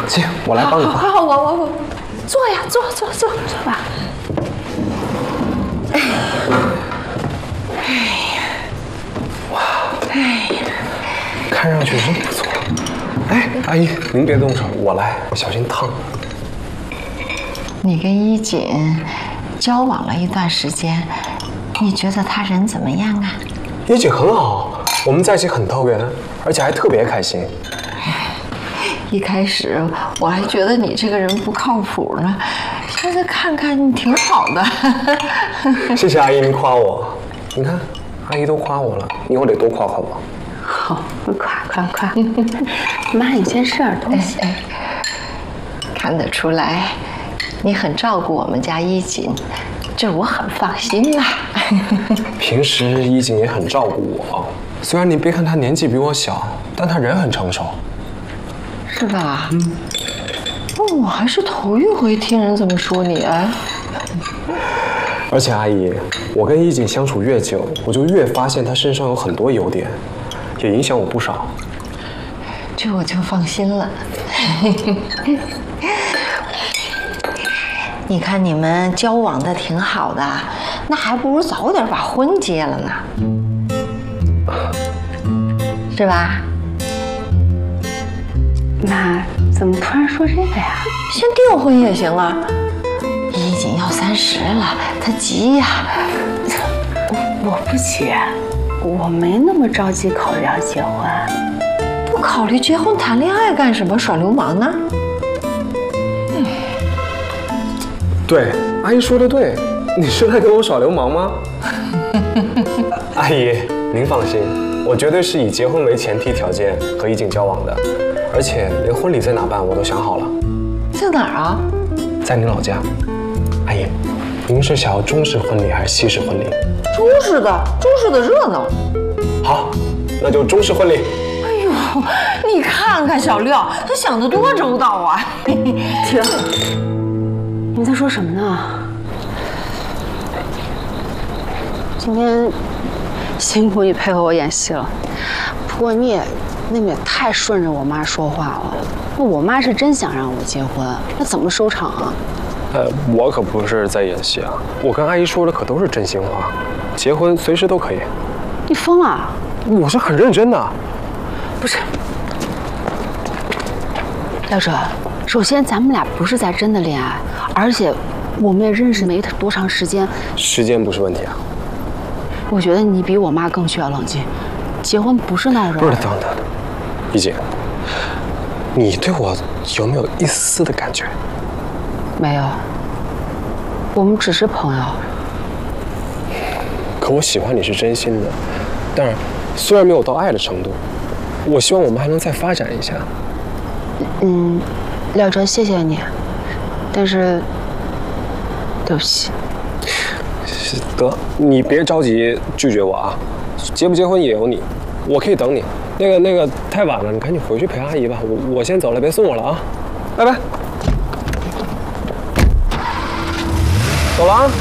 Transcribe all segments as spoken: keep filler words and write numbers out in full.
行，我来帮你画。 好，好，我我我，坐呀，坐坐坐坐吧。哎，哎呀， 哇，哎呀，看上去真不错。哎，阿姨，您别动手，我来，小心烫。 你跟衣锦交往了一段时间，你觉得他人怎么样啊？ 衣锦很好，我们在一起很投缘，而且还特别开心。 一开始我还觉得你这个人不靠谱呢，现在看看你挺好的。 谢谢阿姨您夸我，你看阿姨都夸我了，以后得多夸夸我。 好，夸夸夸。妈，你先吃点东西。 哎哎，看得出来，你很照顾我们家衣锦，这我很放心啦。 平时衣锦也很照顾我，虽然你别看她年纪比我小，但她人很成熟。 是吧？嗯。哦，我还是头一回听人这么说你啊。 而且阿姨，我跟衣锦相处越久，我就越发现她身上有很多优点，也影响我不少。 这我就放心了。你看你们交往的挺好的，那还不如早点把婚结了呢，是吧？ 妈，怎么突然说这个呀？ 先订婚也行啊。衣锦要三十了，她急呀。 我不急，我没那么着急考虑要结婚。 不考虑结婚谈恋爱干什么？耍流氓呢？ 嗯，对，阿姨说的对，你是在跟我耍流氓吗？阿姨，您放心，我绝对是以结婚为前提条件和衣锦交往的。而且连婚礼在哪办我都想好了， 在哪儿啊？ 在您老家。阿姨，您是想要中式婚礼还是西式婚礼？ 中式的，中式的热闹。 好，那就中式婚礼。 哎呦，你看看小廖，他想得多周到啊！ 停，你在说什么呢？今天辛苦你配合我演戏了，不过你也。那么也太顺着我妈说话了。那我妈是真想让我结婚，那怎么收场啊？ 呃，我可不是在演戏啊，我跟阿姨说的可都是真心话，结婚随时都可以。 你疯了？ 我是很认真的。 不是，廖哲，首先咱们俩不是在真的恋爱，而且我们也认识没多长时间。 时间不是问题啊。 我觉得你比我妈更需要冷静，结婚不是闹着玩。 不是，等等。衣锦，你对我有没有一丝的感觉？ 没有，我们只是朋友。 可我喜欢你是真心的，当然，虽然没有到爱的程度，我希望我们还能再发展一下。 嗯，廖哲，谢谢你，但是对不起。 得，你别着急拒绝我啊，结不结婚也有你，我可以等你。那个那个太晚了，你赶紧回去陪阿姨吧。我我先走了，别送我了啊，拜拜。走了啊。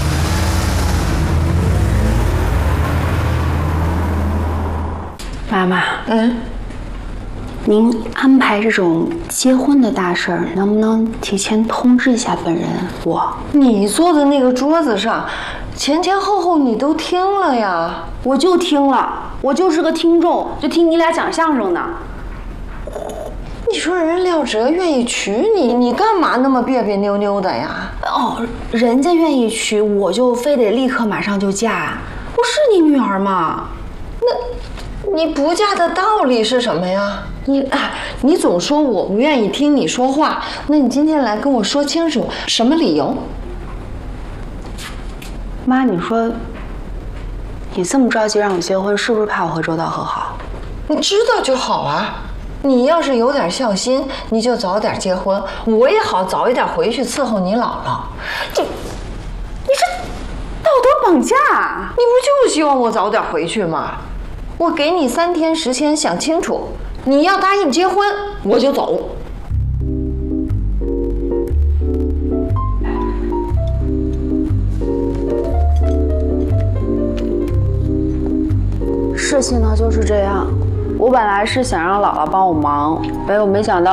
妈妈，嗯，您安排这种结婚的大事儿，能不能提前通知一下本人？我， 你坐的那个桌子上，前前后后你都听了呀。 我就听了。我就是个听众，就听你俩讲相声呢。 你说人廖哲愿意娶你，你干嘛那么别别扭扭的呀？ 哦，人家愿意娶，我就非得立刻马上就嫁，不是你女儿吗？ 那，你不嫁的道理是什么呀？你啊，你总说我不愿意听你说话，那你今天来跟我说清楚，什么理由？ 妈，你说。你这么着急让我结婚，是不是怕我和周道和好？ 你知道就好啊。你要是有点孝心，你就早点结婚，我也好早一点回去伺候你姥姥。这， 你这道德绑架！ 你不就希望我早点回去吗？我给你三天时间想清楚，你要答应结婚，我就走。 事情呢就是这样，我本来是想让姥姥帮我忙，没有没想到。